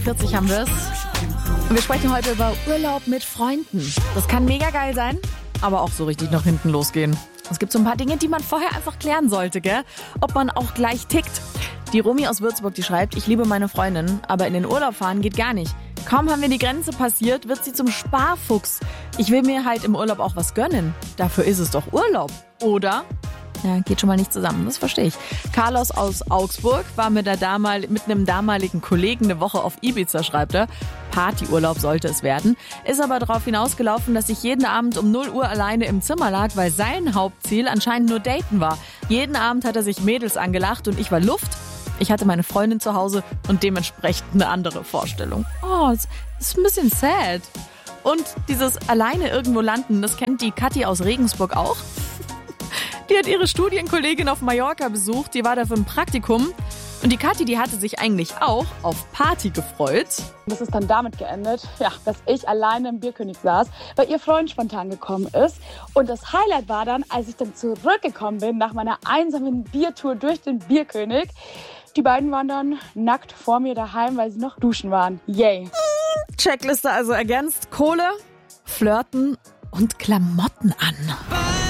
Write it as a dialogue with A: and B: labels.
A: 40 haben wir es. Und wir sprechen heute über Urlaub mit Freunden. Das kann mega geil sein, aber auch so richtig nach hinten losgehen. Es gibt so ein paar Dinge, die man vorher einfach klären sollte, gell? Ob man auch gleich tickt. Die Romy aus Würzburg, die schreibt, ich liebe meine Freundin, aber in den Urlaub fahren geht gar nicht. Kaum haben wir die Grenze passiert, wird sie zum Sparfuchs. Ich will mir halt im Urlaub auch was gönnen. Dafür ist es doch Urlaub, oder? Ja, geht schon mal nicht zusammen, das verstehe ich. Carlos aus Augsburg war mit einem damaligen Kollegen eine Woche auf Ibiza, schreibt er. Partyurlaub sollte es werden. Ist aber darauf hinausgelaufen, dass ich jeden Abend um 0 Uhr alleine im Zimmer lag, weil sein Hauptziel anscheinend nur Daten war. Jeden Abend hat er sich Mädels angelacht und ich war Luft. Ich hatte meine Freundin zu Hause und dementsprechend eine andere Vorstellung. Oh, das ist ein bisschen sad. Und dieses alleine irgendwo landen, das kennt die Kathi aus Regensburg auch. Die hat ihre Studienkollegin auf Mallorca besucht, die war da für ein Praktikum. Und die Kathi, die hatte sich eigentlich auch auf Party gefreut.
B: Das ist dann damit geendet, dass ich alleine im Bierkönig saß, weil ihr Freund spontan gekommen ist. Und das Highlight war dann, als ich dann zurückgekommen bin nach meiner einsamen Biertour durch den Bierkönig. Die beiden waren dann nackt vor mir daheim, weil sie noch duschen waren. Yay.
A: Checkliste also ergänzt: Kohle, Flirten und Klamotten an.